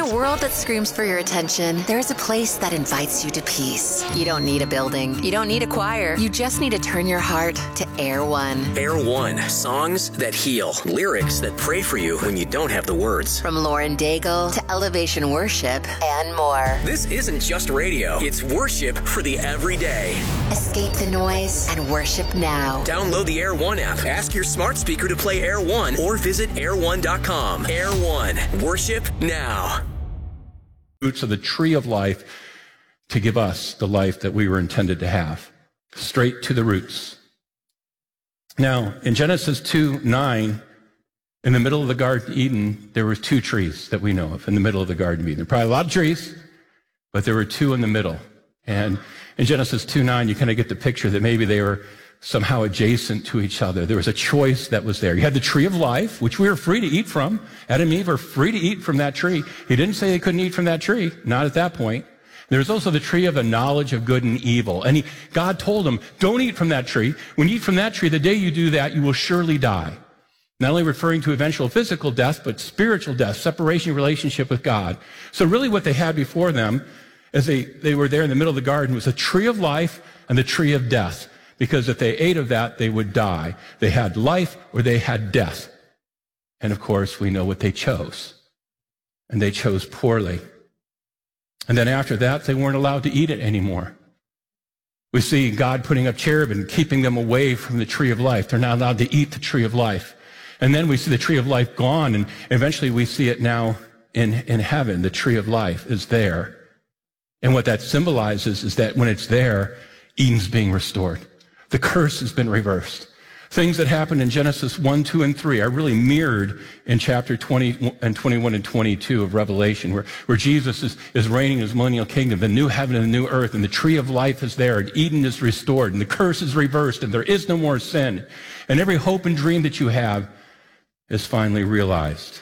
a world that screams for your attention, there's a place that invites you to peace. You don't need a building. You don't need a choir. You just need to turn your heart to Air One. Air One, songs that heal, lyrics that pray for you when you don't have the words. From Lauren Daigle to Elevation Worship and more. This isn't just radio. It's worship for the everyday. Escape the noise and worship now. Download the Air One app. Ask your smart speaker to play Air One or visit air1.com. Air One, worship now. Roots of the tree of life to give us the life that we were intended to have. Straight to the roots. Now, in Genesis 2:9, in the middle of the Garden of Eden, there were two trees that we know of in the middle of the Garden of Eden. There were probably a lot of trees, but there were two in the middle. And in Genesis 2:9, you kind of get the picture that maybe they were somehow adjacent to each other. There was a choice that was there. You had the tree of life, which we were free to eat from. Adam and Eve are free to eat from that tree. He didn't say they couldn't eat from that tree, not at that point. There was also the tree of the knowledge of good and evil. And God told them, don't eat from that tree. When you eat from that tree, the day you do that, you will surely die. Not only referring to eventual physical death, but spiritual death, separation, relationship with God. So really what they had before them, as they were there in the middle of the garden, was the tree of life and the tree of death. Because if they ate of that, they would die. They had life or they had death. And of course, we know what they chose. And they chose poorly. And then after that, they weren't allowed to eat it anymore. We see God putting up cherubim, keeping them away from the tree of life. They're not allowed to eat the tree of life. And then we see the tree of life gone, and eventually we see it now in heaven. The tree of life is there. And what that symbolizes is that when it's there, Eden's being restored. The curse has been reversed. Things that happened in Genesis 1, 2, and 3 are really mirrored in chapter 20 and 21 and 22 of Revelation, where Jesus is reigning in his millennial kingdom, the new heaven and the new earth, and the tree of life is there, and Eden is restored, and the curse is reversed, and there is no more sin. And every hope and dream that you have is finally realized.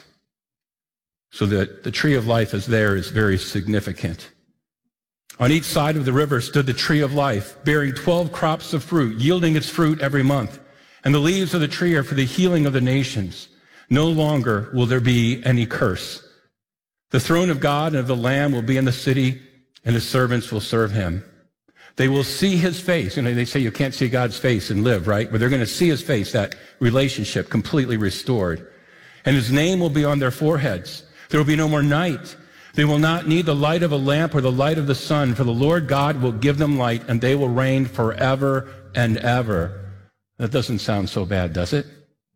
So that the tree of life is there is very significant. On each side of the river stood the tree of life, bearing 12 crops of fruit, yielding its fruit every month. And the leaves of the tree are for the healing of the nations. No longer will there be any curse. The throne of God and of the Lamb will be in the city, and his servants will serve him. They will see his face. You know, they say you can't see God's face and live, right? But they're going to see his face, that relationship completely restored. And his name will be on their foreheads. There will be no more night. They will not need the light of a lamp or the light of the sun, for the Lord God will give them light, and they will reign forever and ever. That doesn't sound so bad, does it?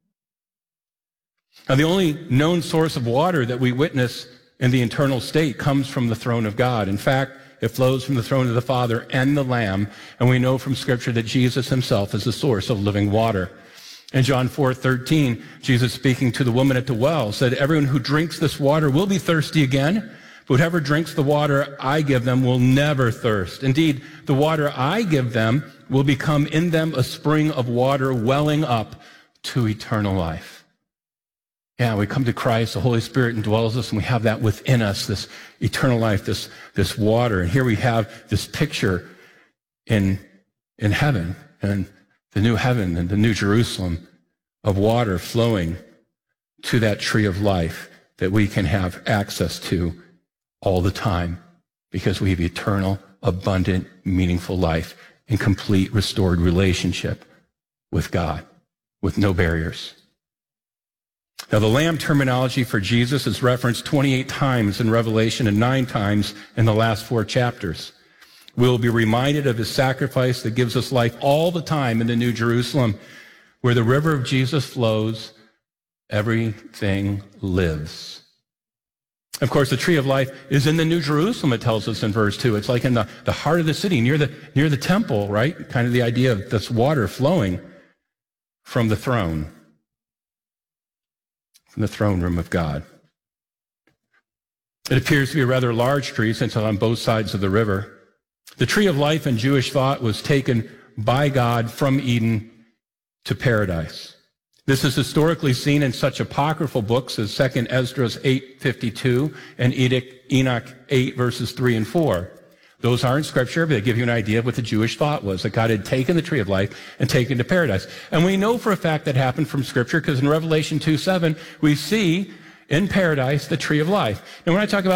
Now, the only known source of water that we witness in the eternal state comes from the throne of God. In fact, it flows from the throne of the Father and the Lamb, and we know from Scripture that Jesus himself is the source of living water. In John 4:13, Jesus, speaking to the woman at the well, said, "Everyone who drinks this water will be thirsty again. But whoever drinks the water I give them will never thirst. Indeed, the water I give them will become in them a spring of water welling up to eternal life." Yeah, we come to Christ, the Holy Spirit indwells us, and we have that within us, this eternal life, this water. And here we have this picture in heaven, and the new heaven and the new Jerusalem of water flowing to that tree of life that we can have access to all the time, because we have eternal, abundant, meaningful life in complete, restored relationship with God, with no barriers. Now, the Lamb terminology for Jesus is referenced 28 times in Revelation and 9 times in the last 4 chapters. We'll be reminded of his sacrifice that gives us life all the time in the New Jerusalem, where the river of Jesus flows, everything lives. Of course, the tree of life is in the New Jerusalem, it tells us in verse 2. It's like in the heart of the city, near the temple, right? Kind of the idea of this water flowing from the throne room of God. It appears to be a rather large tree, since it's on both sides of the river. The tree of life in Jewish thought was taken by God from Eden to paradise. This is historically seen in such apocryphal books as 2 Esdras 8:52 and Enoch 8 verses 3 and 4. Those aren't scripture, but they give you an idea of what the Jewish thought was, that God had taken the tree of life and taken to paradise. And we know for a fact that happened from scripture, because in Revelation 2:7, we see in paradise the tree of life. And when I talk about